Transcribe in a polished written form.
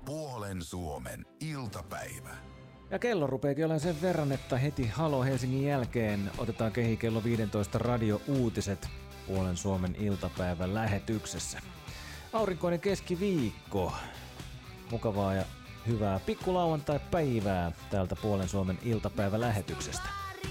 Puolen Suomen iltapäivä. Ja kello rupeekin olemaan sen verran, että heti Halo Helsingin jälkeen otetaan kello 15 radio-uutiset Puolen Suomen iltapäivän lähetyksessä. Aurinkoinen keskiviikko. Mukavaa ja hyvää pikkulauantai-päivää täältä Puolen Suomen iltapäivän lähetyksestä.